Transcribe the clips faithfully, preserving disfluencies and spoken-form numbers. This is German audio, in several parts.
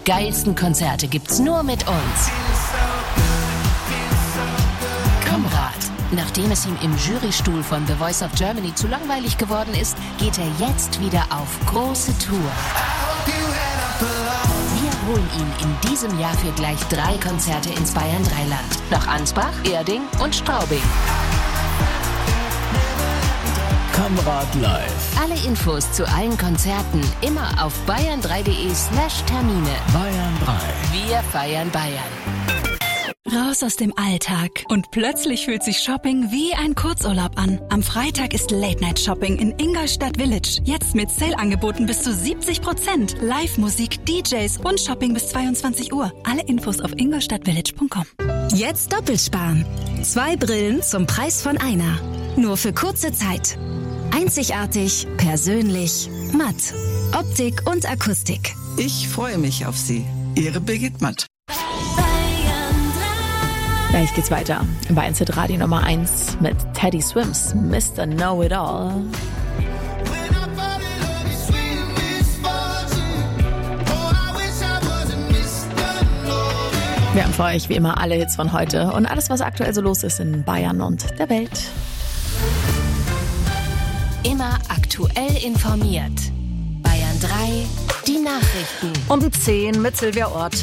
geilsten Konzerte gibt's nur mit uns. Konrad. Nachdem es ihm im Jurystuhl von The Voice of Germany zu langweilig geworden ist, geht er jetzt wieder auf große Tour. Wir holen ihn in diesem Jahr für gleich drei Konzerte ins Bayern drei Land. Nach Ansbach, Erding und Straubing. Konrad live. Alle Infos zu allen Konzerten immer auf bayern drei punkt de slash Termine. Bayern drei. Wir feiern Bayern. Raus aus dem Alltag und plötzlich fühlt sich Shopping wie ein Kurzurlaub an. Am Freitag ist Late-Night-Shopping in Ingolstadt Village. Jetzt mit Sale-Angeboten bis zu siebzig Prozent. Live-Musik, D Js und Shopping bis zweiundzwanzig Uhr. Alle Infos auf ingolstadtvillage punkt com. Jetzt doppelt sparen. Zwei Brillen zum Preis von einer. Nur für kurze Zeit. Einzigartig, persönlich, matt. Optik und Akustik. Ich freue mich auf Sie. Ihre Birgit Matt. Gleich geht's weiter. Bei N Z Radio Nummer eins mit Teddy Swims, Mister Know-It-All. Wir haben für euch wie immer alle Hits von heute und alles, was aktuell so los ist in Bayern und der Welt. Immer aktuell informiert. Bayern drei, die Nachrichten. Um zehn mit Silvia Ort.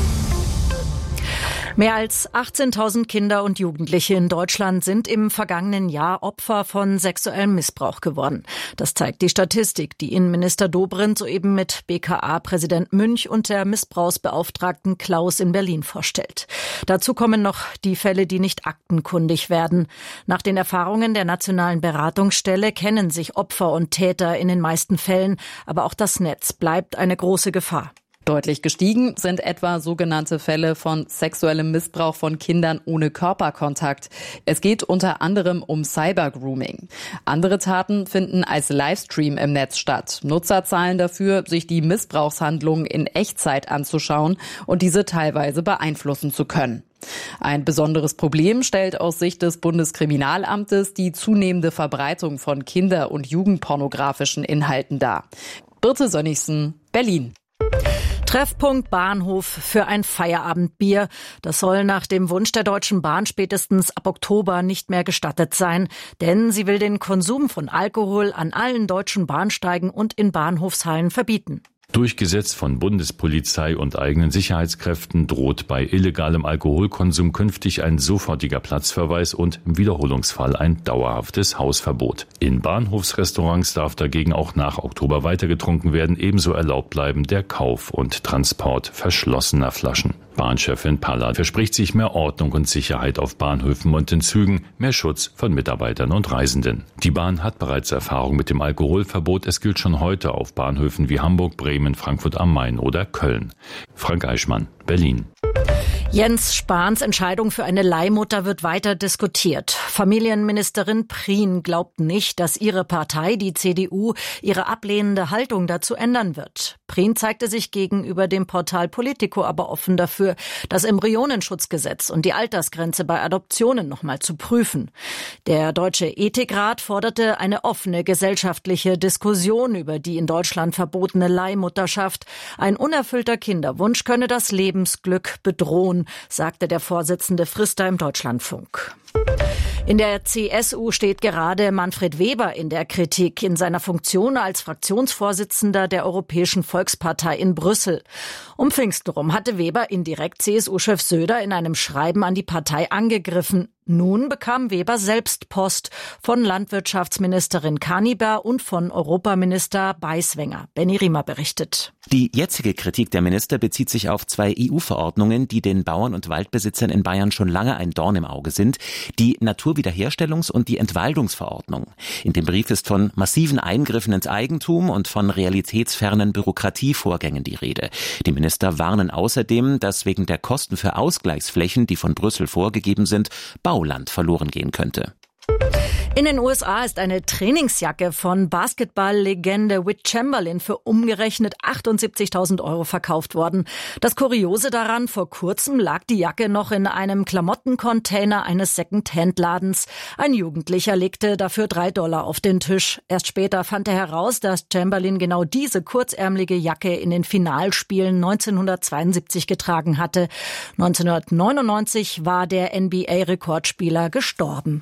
Mehr als achtzehntausend Kinder und Jugendliche in Deutschland sind im vergangenen Jahr Opfer von sexuellem Missbrauch geworden. Das zeigt die Statistik, die Innenminister Dobrindt soeben mit B K A-Präsident Münch und der Missbrauchsbeauftragten Klaus in Berlin vorstellt. Dazu kommen noch die Fälle, die nicht aktenkundig werden. Nach den Erfahrungen der Nationalen Beratungsstelle kennen sich Opfer und Täter in den meisten Fällen, aber auch das Netz bleibt eine große Gefahr. Deutlich gestiegen sind etwa sogenannte Fälle von sexuellem Missbrauch von Kindern ohne Körperkontakt. Es geht unter anderem um Cybergrooming. Andere Taten finden als Livestream im Netz statt. Nutzer zahlen dafür, sich die Missbrauchshandlungen in Echtzeit anzuschauen und diese teilweise beeinflussen zu können. Ein besonderes Problem stellt aus Sicht des Bundeskriminalamtes die zunehmende Verbreitung von kinder- und jugendpornografischen Inhalten dar. Birte Sönnigsen, Berlin. Treffpunkt Bahnhof für ein Feierabendbier. Das soll nach dem Wunsch der Deutschen Bahn spätestens ab Oktober nicht mehr gestattet sein, denn sie will den Konsum von Alkohol an allen deutschen Bahnsteigen und in Bahnhofshallen verbieten. Durchgesetzt von Bundespolizei und eigenen Sicherheitskräften droht bei illegalem Alkoholkonsum künftig ein sofortiger Platzverweis und im Wiederholungsfall ein dauerhaftes Hausverbot. In Bahnhofsrestaurants darf dagegen auch nach Oktober weitergetrunken werden, ebenso erlaubt bleiben der Kauf und Transport verschlossener Flaschen. Bahnchefin Pallard verspricht sich mehr Ordnung und Sicherheit auf Bahnhöfen und in Zügen, mehr Schutz von Mitarbeitern und Reisenden. Die Bahn hat bereits Erfahrung mit dem Alkoholverbot. Es gilt schon heute auf Bahnhöfen wie Hamburg, Bremen, Frankfurt am Main oder Köln. Frank Eichmann, Berlin. Jens Spahns Entscheidung für eine Leihmutter wird weiter diskutiert. Familienministerin Prien glaubt nicht, dass ihre Partei, die C D U, ihre ablehnende Haltung dazu ändern wird. Prien zeigte sich gegenüber dem Portal Politico aber offen dafür, das Embryonenschutzgesetz und die Altersgrenze bei Adoptionen nochmal zu prüfen. Der Deutsche Ethikrat forderte eine offene gesellschaftliche Diskussion über die in Deutschland verbotene Leihmutterschaft. Ein unerfüllter Kinderwunsch könne das Lebensglück bedrohen, sagte der Vorsitzende Frister im Deutschlandfunk. In der C S U steht gerade Manfred Weber in der Kritik in seiner Funktion als Fraktionsvorsitzender der Europäischen Volkspartei in Brüssel. Um Pfingsten rum hatte Weber indirekt C S U-Chef Söder in einem Schreiben an die Partei angegriffen. Nun bekam Weber selbst Post von Landwirtschaftsministerin Kaniber und von Europaminister Beiswenger. Benny Riemer berichtet. Die jetzige Kritik der Minister bezieht sich auf zwei E U-Verordnungen, die den Bauern und Waldbesitzern in Bayern schon lange ein Dorn im Auge sind. Die Naturwiederherstellungs- und die Entwaldungsverordnung. In dem Brief ist von massiven Eingriffen ins Eigentum und von realitätsfernen Bürokratievorgängen die Rede. Die Minister warnen außerdem, dass wegen der Kosten für Ausgleichsflächen, die von Brüssel vorgegeben sind, Bauland verloren gehen könnte. In den U S A ist eine Trainingsjacke von Basketball-Legende Wilt Chamberlain für umgerechnet achtundsiebzigtausend Euro verkauft worden. Das Kuriose daran, vor kurzem lag die Jacke noch in einem Klamottencontainer eines Second-Hand-Ladens. Ein Jugendlicher legte dafür drei Dollar auf den Tisch. Erst später fand er heraus, dass Chamberlain genau diese kurzärmelige Jacke in den Finalspielen neunzehnhundertzweiundsiebzig getragen hatte. neunzehnhundertneunundneunzig war der N B A-Rekordspieler gestorben.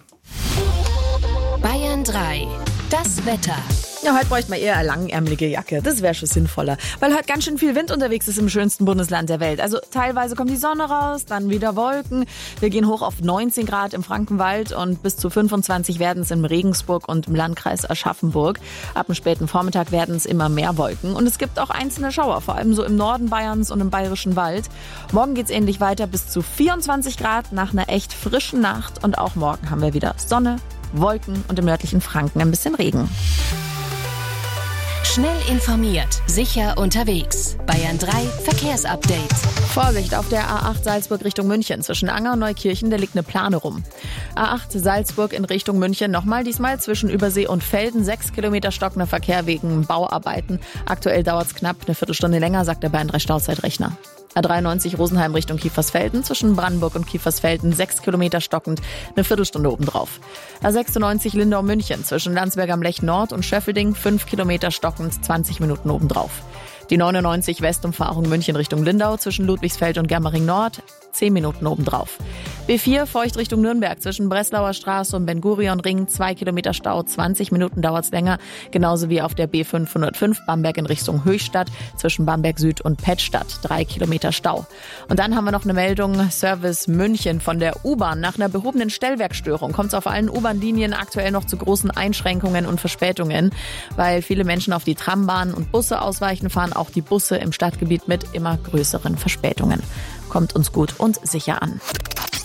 Bayern drei. Das Wetter. Ja, heute bräuchte man eher eine langärmelige Jacke. Das wäre schon sinnvoller. Weil heute ganz schön viel Wind unterwegs ist im schönsten Bundesland der Welt. Also teilweise kommt die Sonne raus, dann wieder Wolken. Wir gehen hoch auf neunzehn Grad im Frankenwald und bis zu fünfundzwanzig werden es in Regensburg und im Landkreis Aschaffenburg. Ab dem späten Vormittag werden es immer mehr Wolken. Und es gibt auch einzelne Schauer, vor allem so im Norden Bayerns und im Bayerischen Wald. Morgen geht es ähnlich weiter bis zu vierundzwanzig Grad nach einer echt frischen Nacht. Und auch morgen haben wir wieder Sonne, Wolken und im nördlichen Franken ein bisschen Regen. Schnell informiert, sicher unterwegs. Bayern drei Verkehrsupdate. Vorsicht auf der A acht Salzburg Richtung München. Zwischen Anger und Neukirchen, da liegt eine Plane rum. A acht Salzburg in Richtung München nochmal, diesmal zwischen Übersee und Velden. Sechs Kilometer stockender Verkehr wegen Bauarbeiten. Aktuell dauert es knapp eine Viertelstunde länger, sagt der Bayern drei Stauzeitrechner. A dreiundneunzig Rosenheim Richtung Kiefersfelden, zwischen Brandenburg und Kiefersfelden, sechs Kilometer stockend, eine Viertelstunde obendrauf. A sechsundneunzig Lindau München, zwischen Landsberg am Lech Nord und Schöffelding, fünf Kilometer stockend, zwanzig Minuten obendrauf. Die neunundneunzig Westumfahrung München Richtung Lindau, zwischen Ludwigsfeld und Germering Nord, zehn Minuten obendrauf. B vier Feucht Richtung Nürnberg, zwischen Breslauer Straße und Ben-Gurion-Ring, zwei Kilometer Stau, zwanzig Minuten dauert's länger. Genauso wie auf der B fünfhundertfünf Bamberg in Richtung Höchstadt, zwischen Bamberg Süd und Pettstadt, drei Kilometer Stau. Und dann haben wir noch eine Meldung, Service München von der U-Bahn. Nach einer behobenen Stellwerkstörung kommt es auf allen U-Bahn-Linien aktuell noch zu großen Einschränkungen und Verspätungen, weil viele Menschen auf die Trambahnen und Busse ausweichen, fahren auch die Busse im Stadtgebiet mit immer größeren Verspätungen. Kommt uns gut und sicher an.